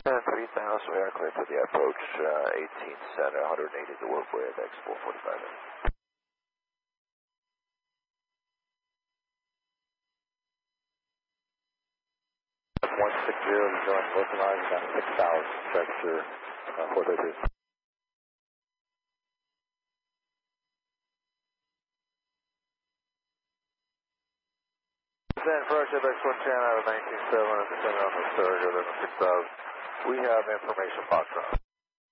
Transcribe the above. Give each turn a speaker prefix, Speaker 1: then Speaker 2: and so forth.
Speaker 1: 3000, we are clear for the approach, 18 center, 180 to work with, X445. 160, join localized on 6000, temperature 433. San Francisco, X110 out of 197, and descending on the third, 6000. We have information box on.